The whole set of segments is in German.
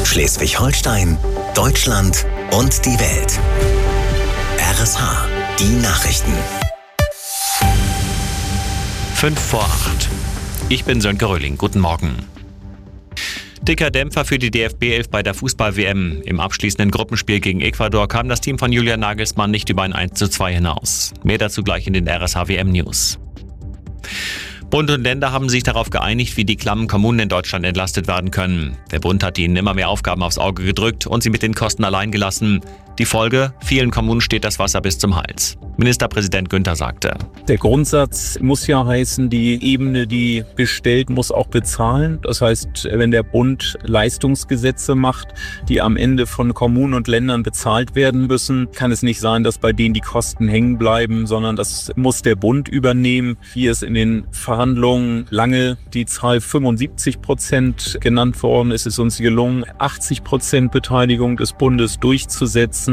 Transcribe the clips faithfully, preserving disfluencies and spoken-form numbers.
Schleswig-Holstein, Deutschland und die Welt. R S H, die Nachrichten. Fünf vor acht. Ich bin Sönke Röhling. Guten Morgen. Dicker Dämpfer für die D F B elf bei der Fußball-W M. Im abschließenden Gruppenspiel gegen Ecuador kam das Team von Julian Nagelsmann nicht über ein eins zu zwei hinaus. Mehr dazu gleich in den R S H W M-News. Bund und Länder haben sich darauf geeinigt, wie die klammen Kommunen in Deutschland entlastet werden können. Der Bund hat ihnen immer mehr Aufgaben aufs Auge gedrückt und sie mit den Kosten allein gelassen. Die Folge: Vielen Kommunen steht das Wasser bis zum Hals. Ministerpräsident Günther sagte: Der Grundsatz muss ja heißen, die Ebene, die bestellt, muss auch bezahlen. Das heißt, wenn der Bund Leistungsgesetze macht, die am Ende von Kommunen und Ländern bezahlt werden müssen, kann es nicht sein, dass bei denen die Kosten hängen bleiben, sondern das muss der Bund übernehmen. Hier ist in den Verhandlungen lange die Zahl fünfundsiebzig Prozent genannt worden. Es ist uns gelungen, achtzig Prozent Beteiligung des Bundes durchzusetzen.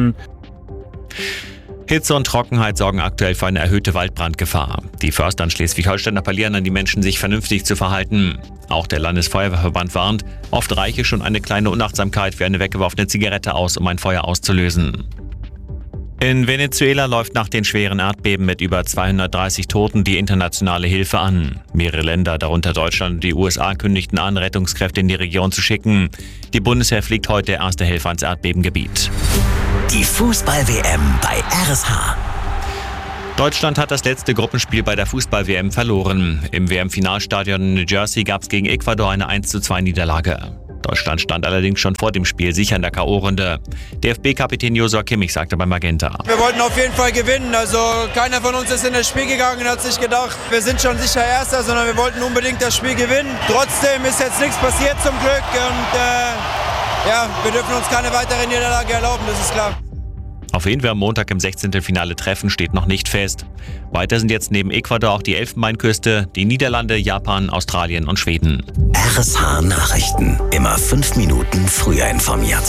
Hitze und Trockenheit sorgen aktuell für eine erhöhte Waldbrandgefahr. Die Förster in Schleswig-Holstein appellieren an die Menschen, sich vernünftig zu verhalten. Auch der Landesfeuerwehrverband warnt, oft reiche schon eine kleine Unachtsamkeit wie eine weggeworfene Zigarette aus, um ein Feuer auszulösen. In Venezuela läuft nach den schweren Erdbeben mit über zweihundertdreißig Toten die internationale Hilfe an. Mehrere Länder, darunter Deutschland und die U S A, kündigten an, Rettungskräfte in die Region zu schicken. Die Bundeswehr fliegt heute erste Helfer ins Erdbebengebiet. Die Fußball-W M bei R S H. Deutschland hat das letzte Gruppenspiel bei der Fußball-W M verloren. Im W M-Finalstadion in New Jersey gab es gegen Ecuador eine eins zu zwei Niederlage. Deutschland stand allerdings schon vor dem Spiel sicher in der K O-Runde. D F B-Kapitän Josua Kimmich sagte bei Magenta: Wir wollten auf jeden Fall gewinnen. Also keiner von uns ist in das Spiel gegangen und hat sich gedacht, wir sind schon sicher Erster, sondern wir wollten unbedingt das Spiel gewinnen. Trotzdem ist jetzt nichts passiert zum Glück und äh, ja, wir dürfen uns keine weitere Niederlage erlauben, das ist klar. Auf wen wir am Montag im Sechzehntelfinale treffen, steht noch nicht fest. Weiter sind jetzt neben Ecuador auch die Elfenbeinküste, die Niederlande, Japan, Australien und Schweden. R S H Nachrichten. Immer fünf Minuten früher informiert.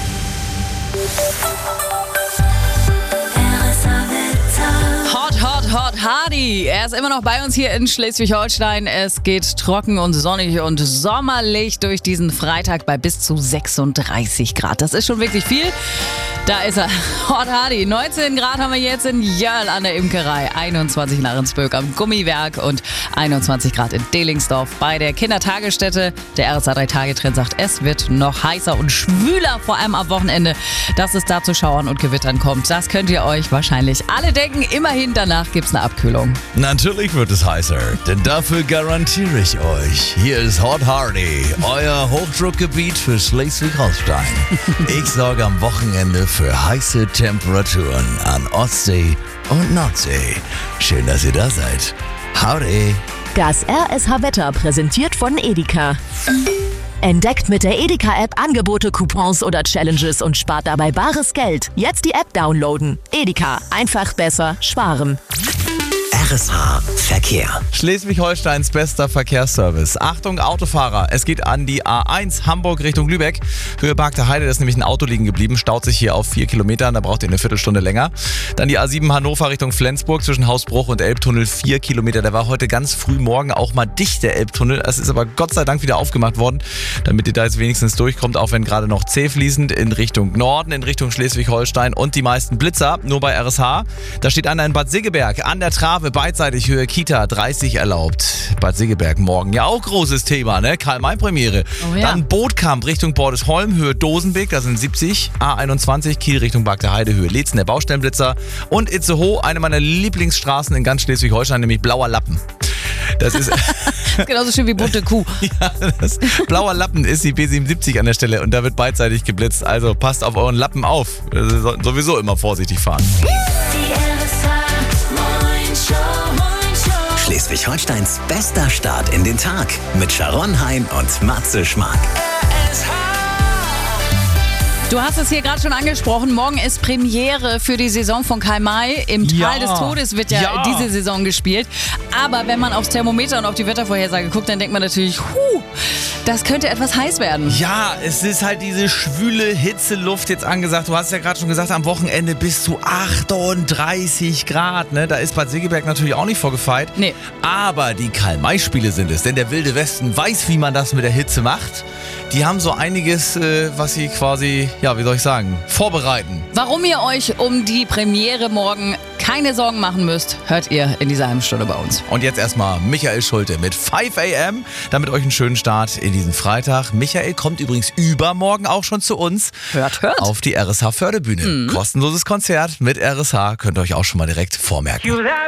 Hot, hot, hot, Hardy. Er ist immer noch bei uns hier in Schleswig-Holstein. Es geht trocken und sonnig und sommerlich durch diesen Freitag bei bis zu sechsunddreißig Grad. Das ist schon wirklich viel. Da ist er, Hot Hardy. neunzehn Grad haben wir jetzt in Jörl an der Imkerei, einundzwanzig in Ahrensböck am Gummiwerk und einundzwanzig Grad in Delingsdorf bei der Kindertagesstätte. Der R S H drei Tage Trend sagt, es wird noch heißer und schwüler, vor allem am Wochenende. Dass es da zu Schauern und Gewittern kommt, das könnt ihr euch wahrscheinlich alle denken. Immerhin, danach gibt's eine Abkühlung. Natürlich wird es heißer, denn dafür garantiere ich euch. Hier ist Hot Hardy, euer Hochdruckgebiet für Schleswig-Holstein. Ich sorge am Wochenende für heiße Temperaturen an Ostsee und Nordsee. Schön, dass ihr da seid. Howdy! Das R S H-Wetter präsentiert von Edeka. Entdeckt mit der Edeka-App Angebote, Coupons oder Challenges und spart dabei bares Geld. Jetzt die App downloaden. Edeka. Einfach besser sparen. R S H Verkehr. Schleswig-Holsteins bester Verkehrsservice. Achtung Autofahrer, es geht an die A eins Hamburg Richtung Lübeck. Höhe Barkter Heide, da ist nämlich ein Auto liegen geblieben, staut sich hier auf vier Kilometern, da braucht ihr eine Viertelstunde länger. Dann die A sieben Hannover Richtung Flensburg zwischen Hausbruch und Elbtunnel, vier Kilometer. Der war heute ganz früh morgen auch mal dicht, der Elbtunnel. Es ist aber Gott sei Dank wieder aufgemacht worden, damit ihr da jetzt wenigstens durchkommt, auch wenn gerade noch zäh fließend in Richtung Norden, in Richtung Schleswig-Holstein und die meisten Blitzer, nur bei R S H. Da steht einer in Bad Segeberg an der Trave, beidseitig Höhe Kita, dreißig erlaubt. Bad Segeberg morgen, ja auch großes Thema, ne? Karl-May-Premiere. Oh ja. Dann Bootkamp Richtung Bordesholm, Höhe Dosenbeek, da sind siebzig. A einundzwanzig, Kiel Richtung Barkter Heide, Höhe Leetzen, der Baustellenblitzer. Und Itzehoe, eine meiner Lieblingsstraßen in ganz Schleswig-Holstein, nämlich Blauer Lappen. Das ist genauso schön wie bunte Kuh. Ja, das Blauer Lappen ist die B siebenundsiebzig an der Stelle und da wird beidseitig geblitzt. Also passt auf euren Lappen auf. Also sowieso immer vorsichtig fahren. Schleswig-Holsteins bester Start in den Tag mit Sharon Hein und Matze Schmark. Du hast es hier gerade schon angesprochen, morgen ist Premiere für die Saison von Karl-May. Im Tal Ja. des Todes wird ja, Ja. diese Saison gespielt. Aber wenn man aufs Thermometer und auf die Wettervorhersage guckt, dann denkt man natürlich, huh, das könnte etwas heiß werden. Ja, es ist halt diese schwüle Hitzeluft jetzt angesagt. Du hast ja gerade schon gesagt, am Wochenende bis zu achtunddreißig Grad. Ne? Da ist Bad Segeberg natürlich auch nicht vorgefeit. Nee. Aber die Karl-May-Spiele sind es. Denn der Wilde Westen weiß, wie man das mit der Hitze macht. die haben so einiges, äh, was sie quasi, ja, wie soll ich sagen, vorbereiten. Warum ihr euch um die Premiere morgen keine Sorgen machen müsst, hört ihr in dieser halben Stunde bei uns. Und jetzt erstmal Michael Schulte mit fünf a m, damit euch einen schönen Start in diesen Freitag. Michael kommt übrigens übermorgen auch schon zu uns. Hört, hört. Auf die R S H Förderbühne. Mhm. Kostenloses Konzert mit R S H, könnt ihr euch auch schon mal direkt vormerken.